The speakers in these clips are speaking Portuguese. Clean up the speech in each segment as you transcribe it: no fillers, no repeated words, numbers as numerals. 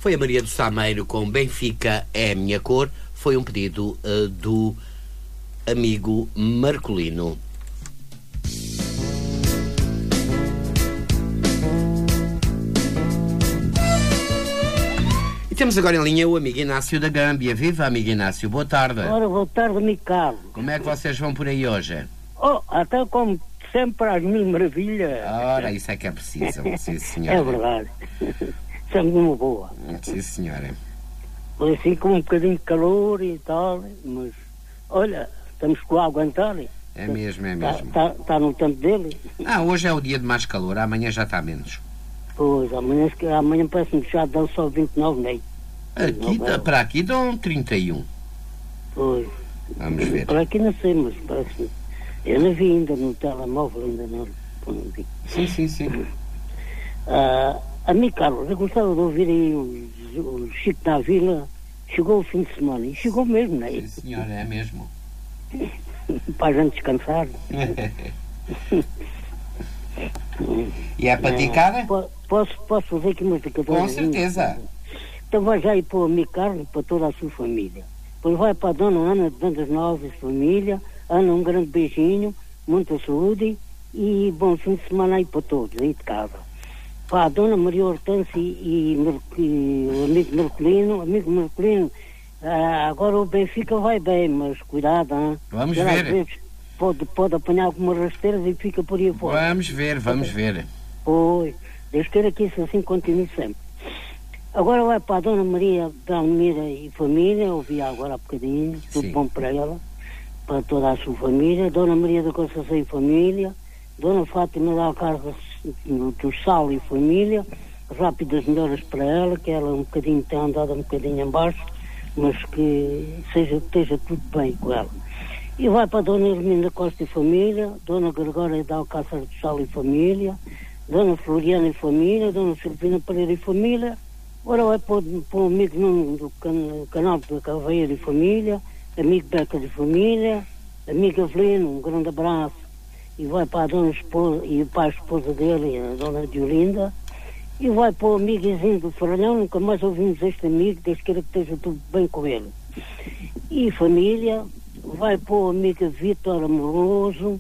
Foi a Maria do Sameiro com Benfica é a minha cor. Foi um pedido do amigo Marcolino. E temos agora em linha o amigo Inácio da Gâmbia. Viva, amigo Inácio, boa tarde. Ora, boa tarde, amigo Carlos. Como é que vocês vão por aí hoje? Oh, até como sempre às mil maravilhas. Ora, isso é que é preciso, sim senhora. É verdade. Sempre uma boa. Sim senhora. Assim com um bocadinho de calor e tal, mas olha, estamos com a aguentar. É mesmo, é mesmo. Está no tempo dele. Hoje é o dia de mais calor, amanhã já está menos. Pois, amanhã parece-me que já dão só 29, nem. Para aqui dão 31. Pois. Vamos ver. Para aqui não sei, mas parece. Eu não vi ainda no telemóvel, ainda não vi. Sim. Amigo Carlos, eu gostava de ouvir aí o Chico da Vila. Chegou o fim de semana, e chegou mesmo, não é? Sim senhora, é mesmo. Para a gente descansar. E é paticada? Posso fazer aqui uma picadora? Com certeza. Então vai já ir para o amigo Carlos e para toda a sua família. Depois vai para a dona Ana de Vendas Novas, família. Ana, um grande beijinho, muita saúde e bom fim de semana aí para todos, aí de casa. Para a dona Maria Hortência e o amigo Marcolino, agora o Benfica vai bem, mas cuidado, hein? Vamos ver. Às vezes pode apanhar algumas rasteiras e fica por aí fora. Vamos ver. Pois, Deus queira que isso assim continue sempre. Agora vai para a dona Maria da Almeida e família, ouvi agora há bocadinho, tudo bom para ela, para toda a sua família, dona Maria da Conceição e família, dona Fátima da Alcarga do Sal e família, rápidas melhoras para ela, que ela tem andado um bocadinho em baixo, mas que esteja tudo bem com ela. E vai para a dona Hermina Costa e família, dona Gregória da Alcácer do Sal e família, dona Floriana e família, dona Silvina Pereira e família. Agora vai para o amigo Nuno do canal da Caveira e família, amigo Beca de família, amigo Avelino, um grande abraço. E vai para a dona esposa e para a esposa dele, a dona Diolinda. E vai para o amigo Izinho do Faralhão, nunca mais ouvimos este amigo, Deus queira que esteja tudo bem com ele. E família, vai para o amigo Vítor Amoroso,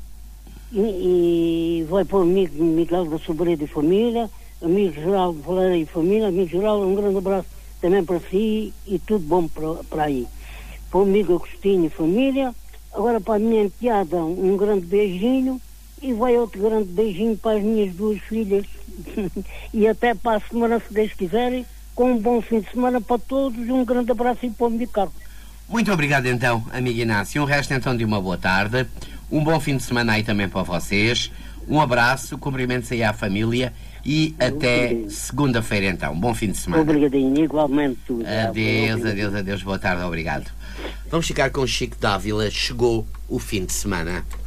e vai para o amigo Miguel da Sobreira e família, amigo Geraldo Valera e família, amigo Geraldo, um grande abraço também para si e tudo bom para aí. Para o amigo Agostinho e família, agora para a minha enteada um grande beijinho e vai outro grande beijinho para as minhas duas filhas e até para a semana, se Deus quiserem, com um bom fim de semana para todos e um grande abraço e para o amigo Carlos. Muito obrigado então, amigo Inácio. Um resto então de uma boa tarde, um bom fim de semana aí também para vocês, um abraço, cumprimentos aí à família e até segunda-feira então. Bom fim de semana. Obrigadinho, igualmente tudo. Adeus, boa tarde, obrigado. Vamos ficar com o Chico Dávila, chegou o fim de semana.